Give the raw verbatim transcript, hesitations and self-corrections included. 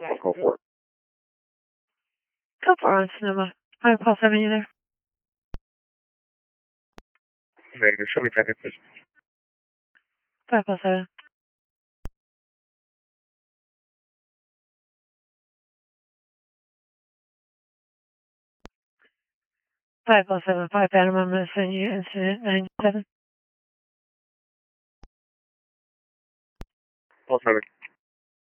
Go for it. Go for it, Sonoma. five Paul seven, you there? Negative, show me traffic, please. five Paul seven. five Paul seven, five Panama, I'm going to send you incident nine seven. Paul seven.